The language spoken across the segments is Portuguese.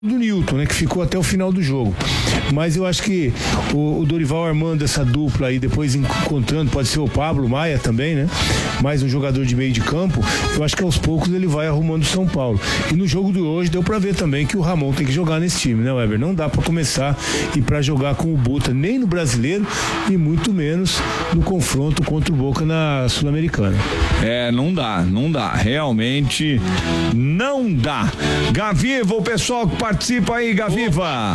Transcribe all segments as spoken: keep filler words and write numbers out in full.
do Newton, né, que ficou até o final do jogo. Mas eu acho que o, o Dorival armando essa dupla aí, depois encontrando, pode ser o Pablo Maia também, né? Mais um jogador de meio de campo. Eu acho que aos poucos ele vai arrumando o São Paulo. E no jogo de hoje deu pra ver também que o Ramon tem que jogar nesse time, né, Weber? Não dá pra começar e pra jogar com o Buta nem no Brasileiro e muito menos no confronto contra o Boca na Sul-Americana. É, não dá, não dá. Realmente não dá. Gaviva, o pessoal que participa aí, Gaviva.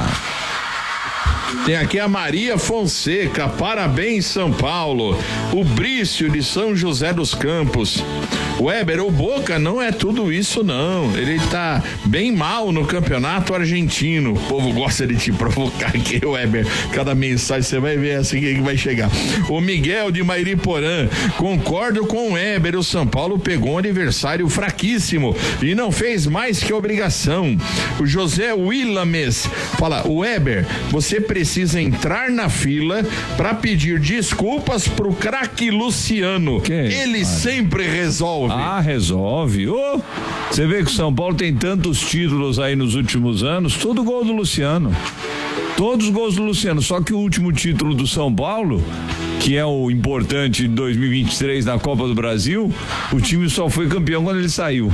Tem aqui a Maria Fonseca, parabéns São Paulo. O Brício de São José dos Campos. Weber, o Boca não é tudo isso não, ele tá bem mal no campeonato argentino. O povo gosta de te provocar aqui, Weber, cada mensagem você vai ver assim que vai chegar. O Miguel de Mairiporã, concordo com o Weber, o São Paulo pegou um adversário fraquíssimo e não fez mais que obrigação. O José Willames fala, Weber, você precisa entrar na fila para pedir desculpas pro craque Luciano, que ele sempre resolve. Ah, resolve. Oh, você vê que o São Paulo tem tantos títulos aí nos últimos anos, todo gol do Luciano. Todos os gols do Luciano, só que o último título do São Paulo, que é o importante de dois mil e vinte e três na Copa do Brasil, o time só foi campeão quando ele saiu.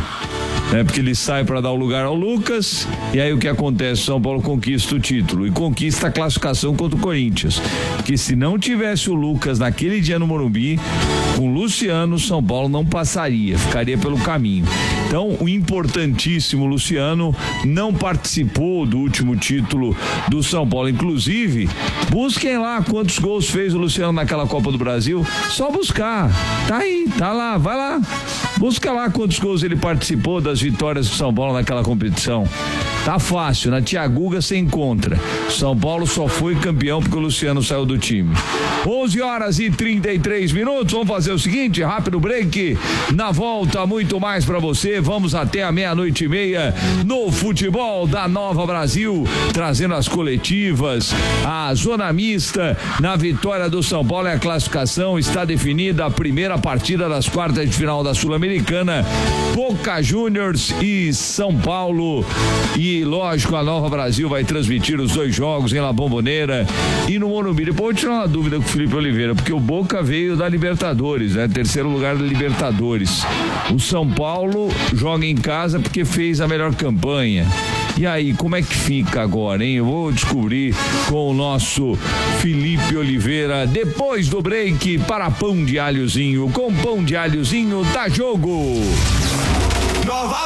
É porque ele sai para dar o lugar ao Lucas, e aí o que acontece? O São Paulo conquista o título e conquista a classificação contra o Corinthians. Porque se não tivesse o Lucas naquele dia no Morumbi, com o Luciano, o São Paulo não passaria, ficaria pelo caminho. Então, o importantíssimo Luciano não participou do último título do São Paulo. Inclusive, busquem lá quantos gols fez o Luciano naquela Copa do Brasil. Só buscar. Tá aí, tá lá, vai lá. Busca lá quantos gols ele participou das vitórias do São Paulo naquela competição. Tá fácil, na Tiaguga você encontra. São Paulo só foi campeão porque o Luciano saiu do time. onze horas e trinta e três minutos. Vamos fazer o seguinte, rápido break. Na volta, muito mais pra você. Vamos até a meia-noite e meia no futebol da Nova Brasil, trazendo as coletivas, a zona mista. Na vitória do São Paulo e a classificação está definida a primeira partida das quartas de final da Sul-Americana. Boca Juniors e São Paulo. E lógico, a Nova Brasil vai transmitir os dois jogos em La Bombonera e no Morumbi. Depois eu tirar uma dúvida com o Felipe Oliveira, porque o Boca veio da Libertadores, né? Terceiro lugar da Libertadores. O São Paulo joga em casa porque fez a melhor campanha. E aí, como é que fica agora, hein? Eu vou descobrir com o nosso Felipe Oliveira depois do break para Pão de Alhozinho. Com Pão de Alhozinho, dá jogo! Nova